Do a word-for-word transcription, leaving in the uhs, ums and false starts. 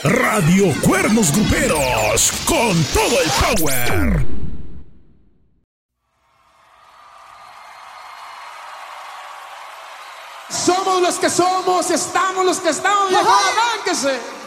Radio Cuernos Gruperos, con todo el power. Somos los que somos, estamos los que estamos, viejo, arránquese.